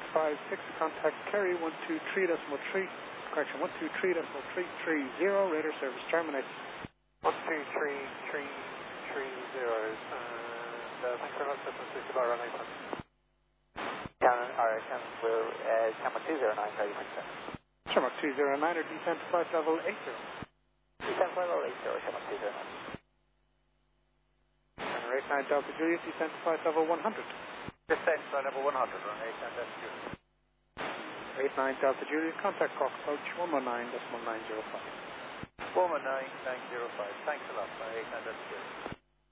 856, contact Kerry 123.3, correction, 123.330, radar service terminated. 123.330, thanks very much, that's a 60 bar runway. Camera 209, 30%. Shamrock 209, or descent to flight level 80. Descent flight level 80, Shamrock 209. Runway 89 Delta Juliet, descent to flight level 100. Descent flight level 100, runway 89 Delta Juliet. 89 Delta Juliet, contact Cork approach 119.905. 119.905, thanks a lot, runway 89 Delta Juliet.